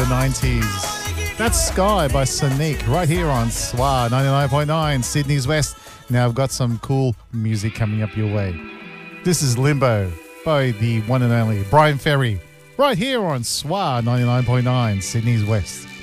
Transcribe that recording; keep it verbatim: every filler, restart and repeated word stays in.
nineties. That's Sky by Sonique right here on S W A ninety-nine point nine, Sydney's West. Now I've got some cool music coming up your way. This is Limbo by the one and only Brian Ferry right here on S W A ninety-nine point nine, Sydney's West.